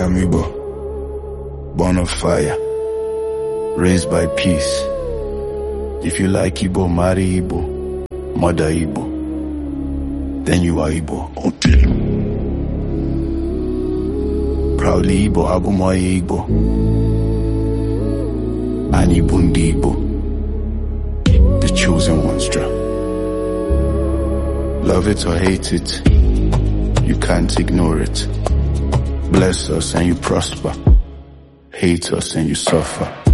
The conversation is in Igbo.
am Igbo, born of fire, raised by peace. If you like Igbo, marry Igbo, mother Igbo, then you are Igbo. Proudly Igbo, Abumoye Igbo, and Ibundi Igbo, the chosen ones. Love it or hate it, you can't ignore it. Bless us and you prosper, hate us and you suffer.